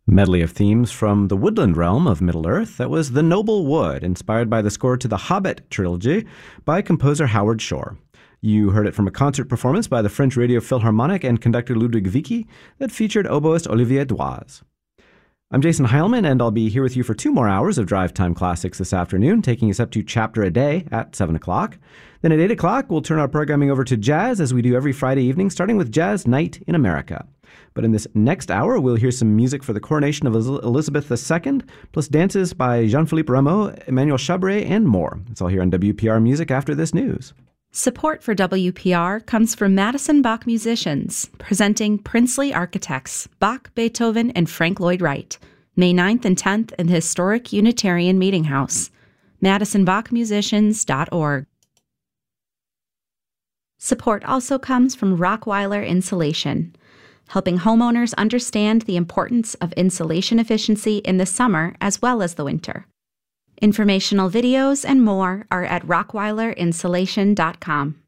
Medley of themes from the woodland realm of Middle-earth. That was The Noble Wood, inspired by the score to the Hobbit trilogy by composer Howard Shore. You heard it from a concert performance by the French Radio Philharmonic and conductor Ludwig Vicky that featured oboist Olivier Doise. I'm Jason Heilman, and I'll be here with you for 2 more hours of Drive Time Classics this afternoon, taking us up to Chapter a Day at 7 o'clock. Then at 8 o'clock, we'll turn our programming over to jazz, as we do every Friday evening, starting with Jazz Night in America. But in this next hour, we'll hear some music for the coronation of Elizabeth II, plus dances by Jean-Philippe Rameau, Emmanuel Chabret, and more. It's all here on WPR Music after this news. Support for WPR comes from Madison Bach Musicians, presenting Princely Architects, Bach, Beethoven, and Frank Lloyd Wright, May 9th and 10th in the historic Unitarian Meeting House. MadisonBachMusicians.org. Support also comes from Rockweiler Insulation, helping homeowners understand the importance of insulation efficiency in the summer as well as the winter. Informational videos and more are at rockweiler.insulation.com.